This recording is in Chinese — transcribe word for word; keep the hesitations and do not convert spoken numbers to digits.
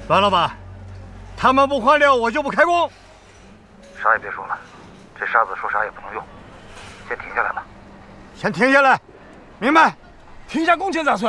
栾老板，他们不换料，我就不开工。 啥也别说了，这沙子说啥也不能用，先停下来吧。 先停下来，明白？停下工钱咋算？